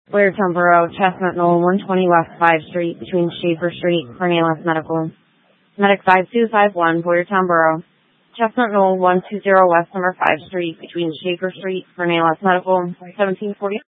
Boyertown Borough, Chestnut Knoll, 120 West 5th Street, between Schaefer Street, Cornelius Medical. Medic 5251, Boyertown Borough, Chestnut Knoll, 120 West Summer 5th Street, between Schaefer Street, Cornelius Medical, 1740.